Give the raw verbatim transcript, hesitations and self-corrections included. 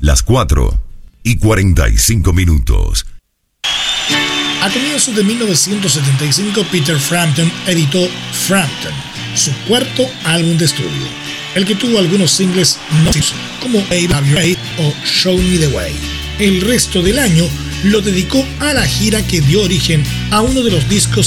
las cuatro y cuarenta y cinco minutos. A comienzos de mil novecientos setenta y cinco, Peter Frampton editó Frampton, su cuarto álbum de estudio, el que tuvo algunos singles notables como Baby Have Your Way o Show Me the Way. El resto del año lo dedicó a la gira que dio origen a uno de los discos